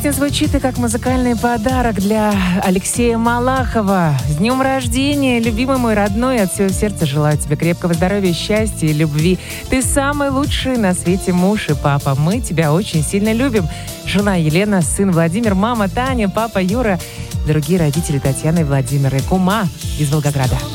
Звучит и как музыкальный подарок для Алексея Малахова. С днем рождения, любимый мой родной. От всего сердца желаю тебе крепкого здоровья, счастья и любви. Ты самый лучший на свете муж и папа. Мы тебя очень сильно любим. Жена Елена, сын Владимир, мама Таня, папа Юра, другие родители Татьяна и Владимир, и кума из Волгограда.